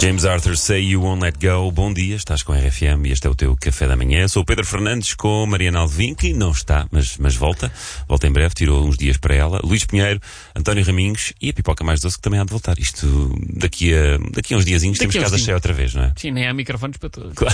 James Arthur, Say You Won't Let Go. Bom dia, estás com a RFM e este é o teu Café da Manhã. Sou o Pedro Fernandes com Mariana Alvim, que não está, mas volta em breve, tirou uns dias para ela. Luís Pinheiro, António Raminhos e a Pipoca Mais Doce, que também há de voltar. Isto daqui a uns diazinhos temos casa cheia outra vez, não é? Sim, nem há microfones para todos. Claro.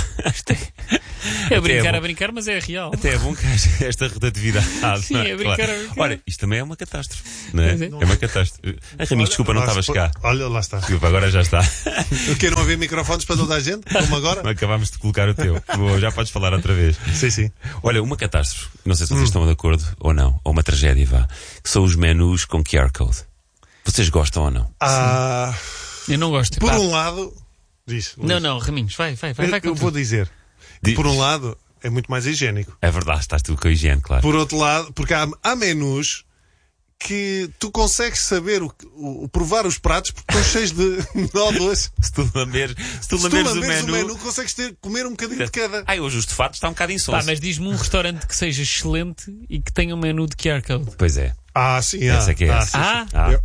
É brincar, mas é real. Até é bom que haja esta rotatividade. Sim, é brincar, claro. a brincar. Olha, isto também é uma catástrofe, não é? É uma catástrofe. Raminhos, desculpa, não estavas cá. Olha, lá está. Desculpa, agora já está. Porque não havia microfones para toda a gente, como agora? Acabámos de colocar o teu. Já podes falar outra vez. Sim, sim. Olha, uma catástrofe, não sei se vocês estão de acordo ou não, ou uma tragédia, vá, que são os menus com QR Code. Vocês gostam ou não? Eu não gosto. Por um lado, diz. Não, Raminhos, vai. Eu vou dizer. Por um lado, é muito mais higiênico. É verdade, estás tu com a higiene, claro. Por outro lado, porque há menus que tu consegues saber provar os pratos porque estão cheios de nódulas. Se tu lamberes o menu, consegues comer um bocadinho de cada. Hoje o estofado está um bocado insonso. Mas diz-me um restaurante que seja excelente e que tenha um menu de QR Code. Pois é. Sim, essa que é essa.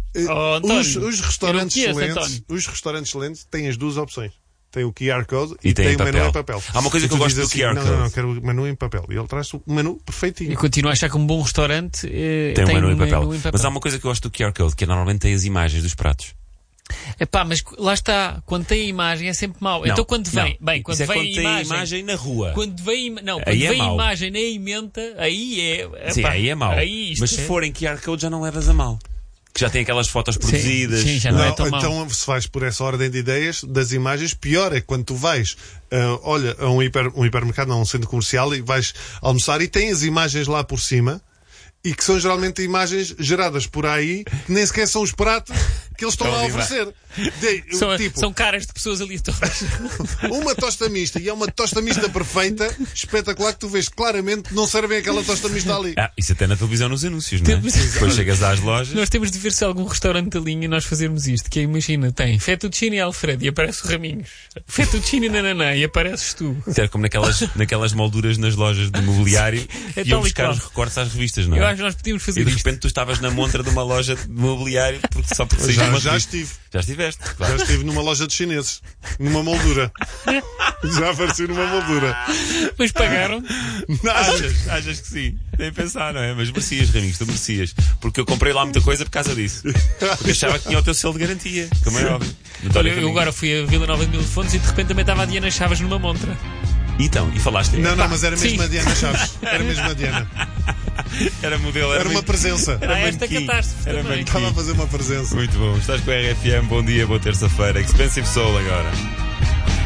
Os restaurantes excelentes têm as duas opções. Tem o QR Code e tem o menu em papel. Há uma coisa que eu gosto do QR Code. Não, quero o menu em papel. E ele traz o menu perfeitinho. E continuo a achar que um bom restaurante tem um menu em papel. Mas há uma coisa que eu gosto do QR Code, que normalmente tem as imagens dos pratos. Mas lá está, quando tem a imagem é sempre mau. Então quando vem, quando vem a imagem na rua. Quando vem a imagem na emenda, aí é. Sim, aí é mau. Mas se forem QR Code já não levas a mal. Que já tem aquelas fotos produzidas. Sim, já não é tão mau. Então, se vais por essa ordem de ideias das imagens, pior é quando tu vais, a um hipermercado, não, a um centro comercial, e vais almoçar e tem as imagens lá por cima, e que são geralmente imagens geradas por aí, que nem sequer são os pratos que eles estão lá a oferecer. São caras de pessoas aleatórias. Uma tosta mista, e é uma tosta mista perfeita, espetacular, que tu vês claramente que não servem aquela tosta mista ali. Isso até na televisão nos anúncios, não é? Depois chegas às lojas. Nós temos de ver se há algum restaurante da linha nós fazermos isto, que imagina, tem fettuccine Alfredo e aparece o Raminhos. Fettuccine nananã e apareces tu. Será como naquelas molduras nas lojas de mobiliário e iam buscar os recortes às revistas, não é? Eu acho que nós podíamos fazer isto. E de repente tu estavas na montra de uma loja de mobiliário só porque saíste uma já estive. Já estiveste, claro. Já estive numa loja de chineses. Numa moldura. Já apareci numa moldura. Mas pagaram? Achas que sim? Nem pensar, não é? Mas merecias, Raminhos, tu merecias. Porque eu comprei lá muita coisa por causa disso. Porque achava que tinha o teu selo de garantia. Como é óbvio. Olha, eu agora fui a Vila Nova de Mil Fontes e de repente também estava a Diana Chaves numa montra. Então, e falaste? Não, mas era mesmo a Diana Chaves. Era mesmo a Diana. Era modelo, era uma presença. Era esta catástrofe também. Estava a fazer uma presença. Muito bom. Estás com a RFM. Bom dia, boa terça-feira. Expensive Soul agora.